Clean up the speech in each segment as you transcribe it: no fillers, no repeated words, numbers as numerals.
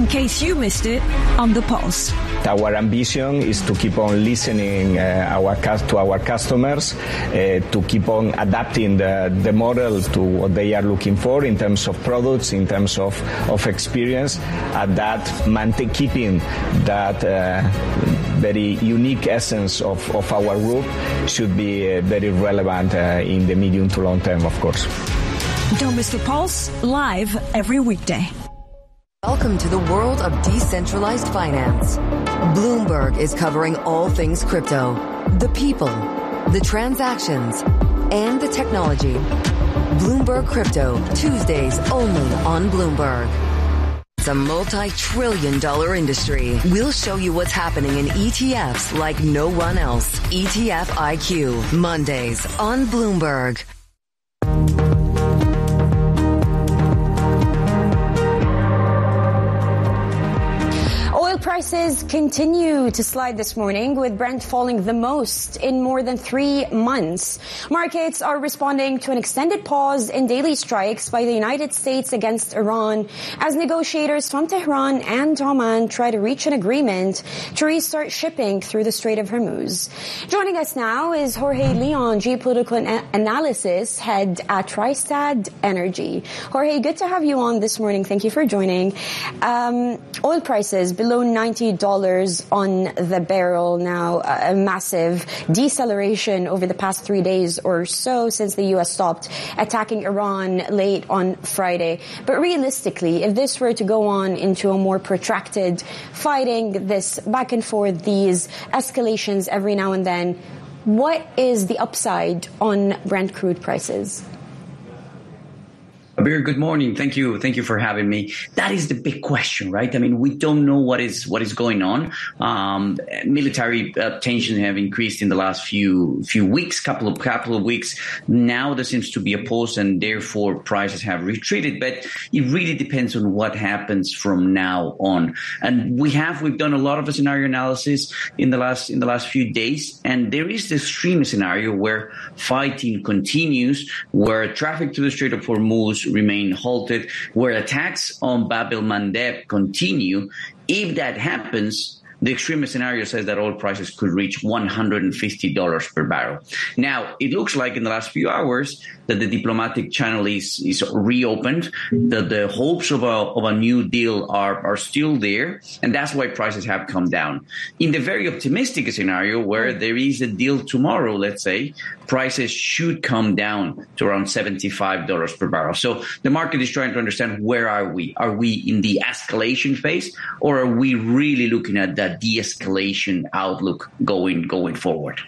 case you missed it on The Pulse. Our ambition is to keep on listening to our customers, to keep on adapting the model to what they are looking for in terms of products, in terms of experience, and that keeping that very unique essence of our group should be very relevant in the medium to long term, of course. Don't miss The Pulse, live every weekday. Welcome to the world of decentralized finance. Bloomberg is covering all things crypto, the people, the transactions, and the technology. Bloomberg Crypto, Tuesdays only on Bloomberg. It's a multi-trillion-dollar industry. We'll show you what's happening in ETFs like no one else. ETF IQ, Mondays on Bloomberg. Prices continue to slide this morning, with Brent falling the most in more than 3 months. Markets are responding to an extended pause in daily strikes by the United States against Iran as negotiators from Tehran and Oman try to reach an agreement to restart shipping through the Strait of Hormuz. Joining us now is Jorge Leon, geopolitical analysis head at Rystad Energy. Jorge, good to have you on this morning. Thank you for joining. Oil prices below $90 on the barrel now, a massive deceleration over the past 3 days or so since the U.S. stopped attacking Iran late on Friday. But realistically, if this were to go on into a more protracted fighting, this back and forth, these escalations every now and then, what is the upside on Brent crude prices? Very good morning. Thank you for having me. That is the big question, right? I mean, we don't know what is going on. Military tensions have increased in the last few weeks, couple of weeks. Now there seems to be a pause, and therefore prices have retreated. But it really depends on what happens from now on. And we've done a lot of a scenario analysis in the last few days, and there is this extreme scenario where fighting continues, where traffic to the Strait of Hormuz remain halted, where attacks on Bab el-Mandeb continue. If that happens, the extreme scenario says that oil prices could reach $150 per barrel. Now, it looks like in the last few hours that the diplomatic channel is reopened, that the hopes of a new deal are still there, and that's why prices have come down. In the very optimistic scenario where there is a deal tomorrow, let's say, prices should come down to around $75 per barrel. So the market is trying to understand, where are we? Are we in the escalation phase, or are we really looking at that de-escalation outlook going forward?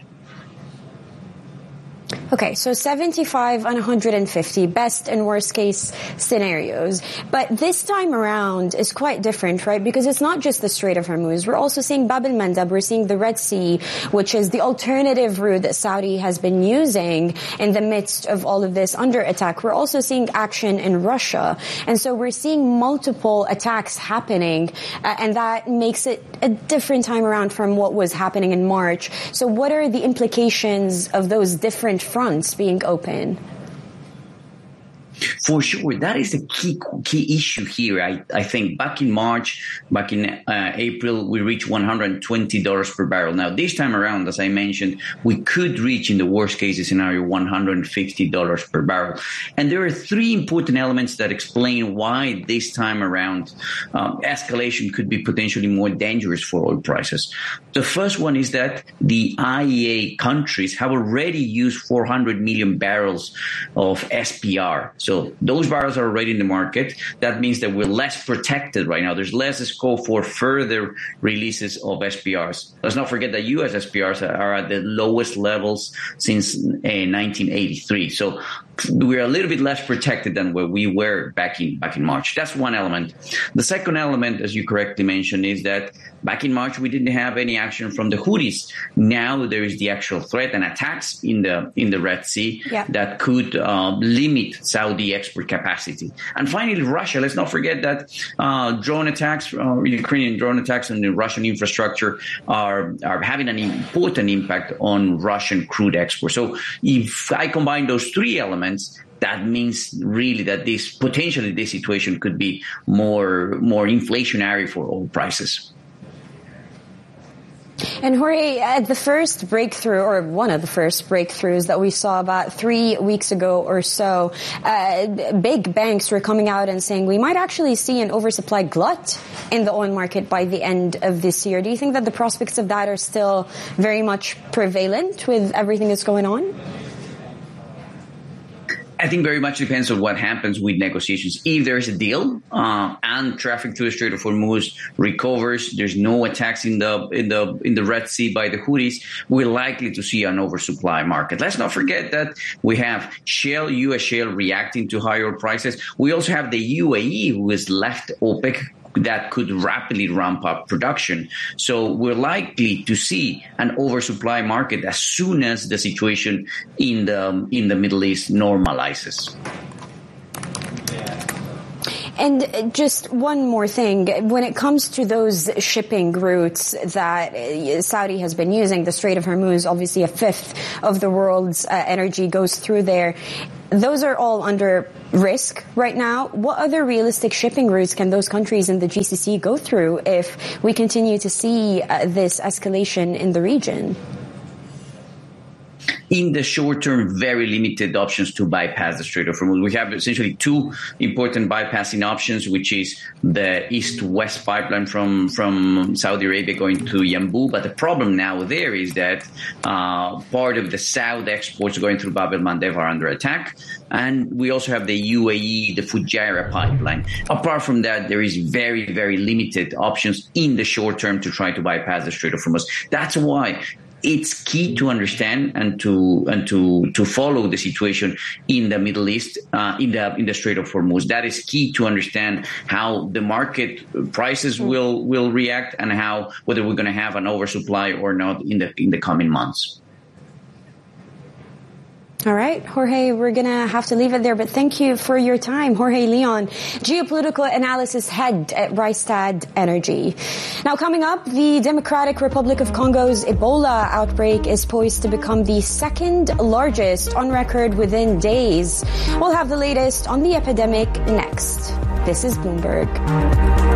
Okay, so 75 and 150, best and worst case scenarios. But this time around is quite different, right? Because it's not just the Strait of Hormuz. We're also seeing Bab el-Mandeb. We're seeing the Red Sea, which is the alternative route that Saudi has been using in the midst of all of this under attack. We're also seeing action in Russia. And so we're seeing multiple attacks happening, and that makes it a different time around from what was happening in March. So what are the implications of those different fronts being open? For sure, that is the key issue here. I think back in April, we reached $120 per barrel. Now, this time around, as I mentioned, we could reach, in the worst case scenario, $150 per barrel. And there are three important elements that explain why this time around escalation could be potentially more dangerous for oil prices. The first one is that the IEA countries have already used 400 million barrels of SPR. So those barrels are already in the market. That means that we're less protected right now. There's less scope for further releases of SPRs. Let's not forget that U.S. SPRs are at the lowest levels since 1983. So we're a little bit less protected than where we were back in March. That's one element. The second element, as you correctly mentioned, is that back in March we didn't have any action from the Houthis. Now there is the actual threat and attacks in the Red Sea that could limit Saudi export capacity. And finally, Russia. Let's not forget that drone attacks, Ukrainian drone attacks on the Russian infrastructure are having an important impact on Russian crude exports. So if I combine those three elements, that means really that this situation could be more inflationary for oil prices. And Jorge, at the first breakthrough, or one of the first breakthroughs that we saw about 3 weeks ago or so, big banks were coming out and saying we might actually see an oversupply glut in the oil market by the end of this year. Do you think that the prospects of that are still very much prevalent with everything that's going on? I think very much depends on what happens with negotiations. If there's a deal and traffic through the Strait of Hormuz recovers, there's no attacks in the Red Sea by the Houthis, we're likely to see an oversupply market. Let's not forget that we have U.S. shale reacting to higher prices. We also have the UAE, who has left OPEC, that could rapidly ramp up production. So we're likely to see an oversupply market as soon as the situation in the Middle East normalizes. And just one more thing, when it comes to those shipping routes that Saudi has been using, the Strait of Hormuz, obviously a fifth of the world's energy goes through there. Those are all under risk right now. What other realistic shipping routes can those countries in the GCC go through if we continue to see this escalation in the region? In the short term, very limited options to bypass the Strait of Hormuz. We have essentially two important bypassing options, which is the east-west pipeline from Saudi Arabia going to Yanbu. But the problem now there is that part of the south exports going through Bab el-Mandeb are under attack. And we also have the UAE, the Fujairah pipeline. Apart from that, there is very, very limited options in the short term to try to bypass the Strait of Hormuz. That's why it's key to understand and to follow the situation in the Middle East, in the Strait of Hormuz. That is key to understand how the market prices will react and whether we're going to have an oversupply or not in the coming months. All right, Jorge, we're going to have to leave it there, but thank you for your time. Jorge Leon, geopolitical analysis head at Rystad Energy. Now, coming up, the Democratic Republic of Congo's Ebola outbreak is poised to become the second largest on record within days. We'll have the latest on the epidemic next. This is Bloomberg.